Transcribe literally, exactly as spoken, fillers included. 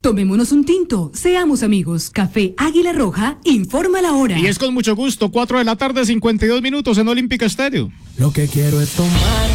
Tomémonos un tinto, seamos amigos. Café Águila Roja, informa la hora. Y es con mucho gusto, cuatro de la tarde, cincuenta y dos minutos en Olímpica Estéreo. Lo que quiero es tomar